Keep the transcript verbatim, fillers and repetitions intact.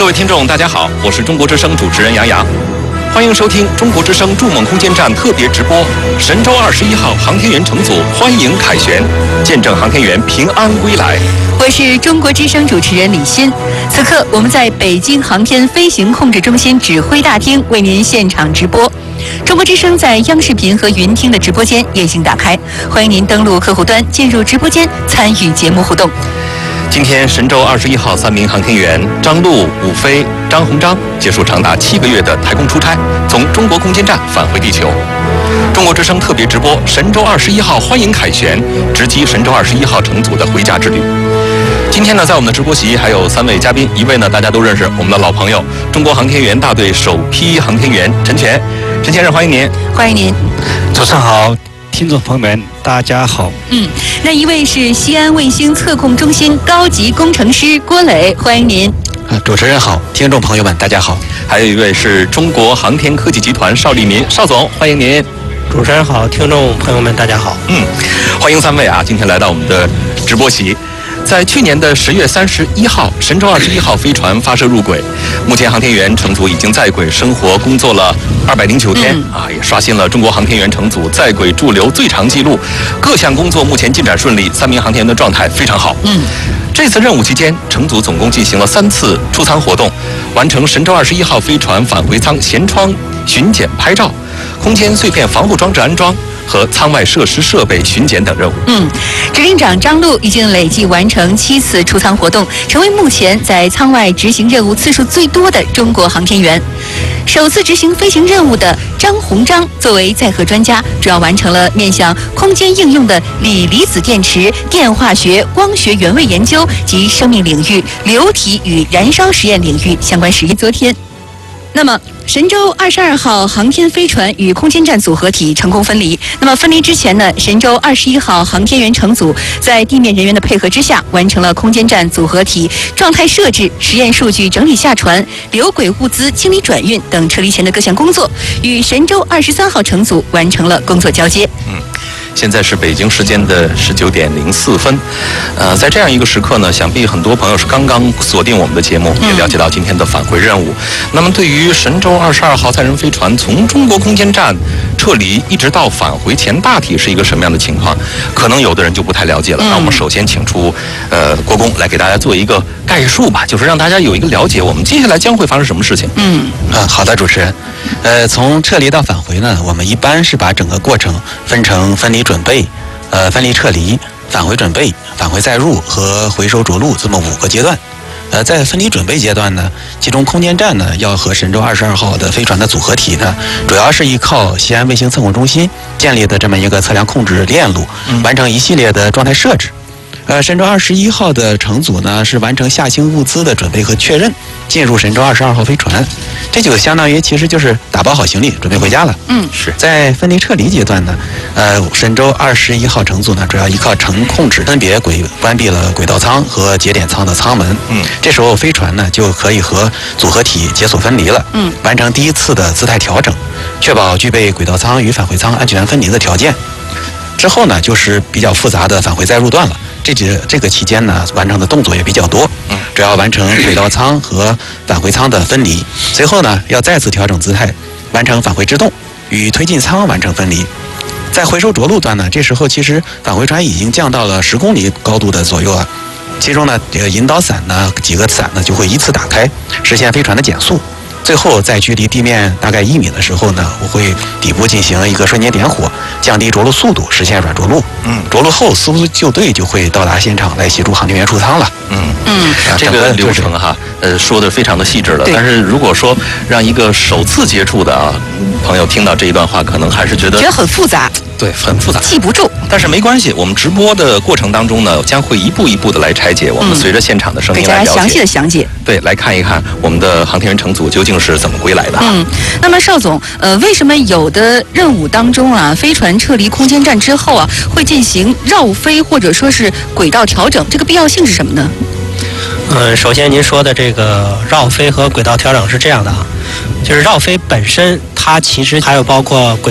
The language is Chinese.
位听众，大家好，我是中国之声主持人杨洋，欢迎收听中国之声筑梦空间站特别直播。神舟二十一号航天员乘组欢迎凯旋，见证航天员平安归来。 我是中国之声主持人李欣，此刻我们在北京航天飞行控制中心指挥大厅为您现场直播。中国之声在央视频和云听的直播间也已经打开，欢迎您登录客户端进入直播间参与节目互动。 今天神舟二十一号三名航天员张陆、伍飞、张鸿章结束长达七个月的太空出差，从中国空间站返回地球。中国之声特别直播神舟二十一号欢迎凯旋，直击神舟二十一号乘组的回家之旅。今天呢，在我们的直播席还有三位嘉宾，一位呢大家都认识，我们的老朋友，中国航天员大队首批航天员陈全，陈先生欢迎您。 欢迎您。 早上好，听众朋友们，大家好。 嗯，那一位是西安卫星测控中心高级工程师郭磊，欢迎您。 啊，主持人好，听众朋友们，大家好。 还有一位是中国航天科技集团邵立民邵总，欢迎您。 主持人好，听众朋友们，大家好。 嗯，欢迎三位啊，今天来到我们的直播席。在去年的十月三十一号，神舟二十一号飞船发射入轨，目前航天员乘组已经在轨生活工作了二百零九天、嗯、啊，也刷新了中国航天员乘组在轨驻留最长纪录。各项工作目前进展顺利，三名航天员的状态非常好。嗯，这次任务期间，乘组总共进行了三次出舱活动，完成神舟二十一号飞船返回舱舷窗巡检拍照、空间碎片防护装置安装和舱外设施设备巡检等任务。嗯， 执行长张陆已经累计完成七次出舱活动，成为目前在舱外执行任务次数最多的中国航天员。首次执行飞行任务的张鸿章作为载荷专家，主要完成了面向空间应用的锂离子电池、电化学、光学原位研究及生命领域、流体与燃烧实验领域相关实验。昨天，那么神舟二十二号航天飞船与空间站组合体成功分离。那么分离之前呢，神舟二十一号航天员乘组在地面人员的配合之下，完成了空间站组合体状态设置、实验数据整理下传、留轨物资清理转运等撤离前的各项工作，与神舟二十三号乘组完成了工作交接。 嗯。现在是北京时间的十九点零四分，呃，在这样一个时刻呢，想必很多朋友是刚刚锁定我们的节目，也了解到今天的返回任务。那么，对于神舟二十二号载人飞船从中国空间站撤离一直到返回前，大体是一个什么样的情况？可能有的人就不太了解了。那我们首先请出呃国工来给大家做一个概述吧，就是让大家有一个了解，我们接下来将会发生什么事情。 嗯啊，好的，主持人。呃，从撤离到返回呢，我们一般是把整个过程分成分离准备、呃分离撤离、返回准备、返回载入和回收着陆这么五个阶段。呃，在分离准备阶段呢，其中空间站呢要和神舟二十二号的飞船的组合体呢，主要是依靠西安卫星测控中心建立的这么一个测量控制链路，完成一系列的状态设置。呃，神舟二十一号的乘组呢是完成下行物资的准备和确认，进入神舟二十二号飞船，这就相当于其实就是打包好行李准备回家了。 嗯， 是在分离撤离阶段呢，呃，神舟二十一号乘组呢主要依靠程控制分别轨关闭了轨道舱和节点舱的舱门。嗯，这时候飞船呢就可以和组合体解锁分离了。嗯，完成第一次的姿态调整，确保具备轨道舱与返回舱安全分离的条件。之后呢，就是比较复杂的返回载入段了。这节这个期间呢，完成的动作也比较多，主要完成轨道舱和返回舱的分离。随后呢，要再次调整姿态，完成返回制动与推进舱完成分离。在回收着陆段呢，这时候其实返回船已经降到了十公里高度的左右了。其中呢，这个引导伞呢几个伞呢就会依次打开，实现飞船的减速。最后在距离地面大概一米的时候呢，我会底部进行一个瞬间点火，降低着陆速度，实现软着陆。嗯，着陆后司救队就会到达现场来协助航天员出舱了。 嗯嗯，这个流程哈，呃，说的非常的细致了。但是如果说让一个首次接触的啊朋友听到这一段话，可能还是觉得觉得很复杂。 对，很复杂， 记不住。 但是没关系，我们直播的过程当中呢，将会一步一步的来拆解。我们随着现场的声音来了解， 给大家详细的详解。 对，来看一看我们的航天员乘组究竟是怎么归来的。 嗯，那么邵总，呃，为什么有的任务当中啊，飞船撤离空间站之后啊，会进行绕飞或者说是轨道调整？这个必要性是什么呢？ 嗯，首先您说的这个绕飞和轨道调整是这样的啊，就是绕飞本身它其实还有包括轨